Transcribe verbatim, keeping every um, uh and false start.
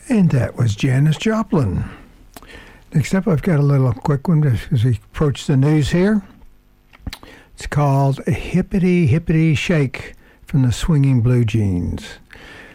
And that was Janis Joplin. Next up, I've got a little quick one as we approach the news here. It's called Hippity Hippity Shake from the Swinging Blue Jeans.